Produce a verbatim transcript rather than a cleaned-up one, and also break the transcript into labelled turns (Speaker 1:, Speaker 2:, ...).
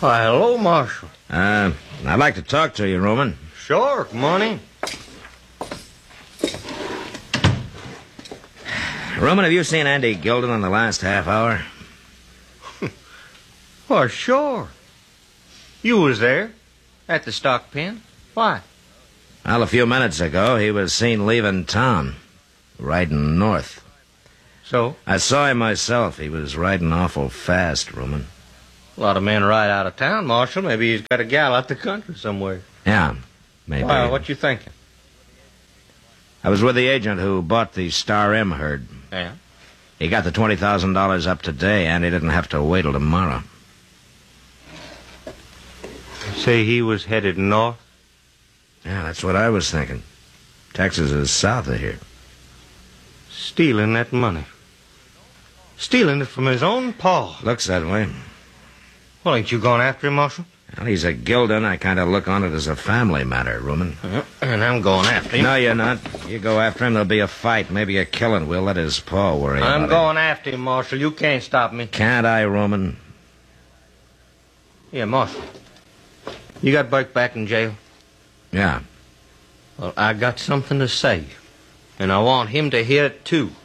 Speaker 1: Why, hello, Marshal.
Speaker 2: Uh, I'd like to talk to you, Roman.
Speaker 1: Sure, come on in.
Speaker 2: Roman, have you seen Andy Gilden in the last half hour?
Speaker 1: Well, sure. You was there, at the stock pen. Why?
Speaker 2: Well, a few minutes ago, he was seen leaving town, riding north.
Speaker 1: So?
Speaker 2: I saw him myself. He was riding awful fast, Roman.
Speaker 1: A lot of men ride out of town, Marshal. Maybe he's got a gal out the country somewhere.
Speaker 2: Yeah, maybe.
Speaker 1: Why, what you thinking?
Speaker 2: I was with the agent who bought the Star M herd.
Speaker 1: Yeah?
Speaker 2: He got the twenty thousand dollars up today, and he didn't have to wait till tomorrow.
Speaker 1: Say he was headed north?
Speaker 2: Yeah, that's what I was thinking. Texas is south of here.
Speaker 1: Stealing that money. Stealing it from his own pa.
Speaker 2: Looks that way.
Speaker 1: Well, ain't you going after him, Marshal?
Speaker 2: Well, he's a Gilden. I kind of look on it as a family matter, Roman.
Speaker 1: Uh, and I'm going after him.
Speaker 2: No, you're not. You go after him, there'll be a fight, maybe a killing. We'll let his paw worry about it.
Speaker 1: I'm going after him, Marshal. You can't stop me.
Speaker 2: Can't I, Roman?
Speaker 1: Yeah, Marshal. You got Burke back in jail?
Speaker 2: Yeah.
Speaker 1: Well, I got something to say. And I want him to hear it, too.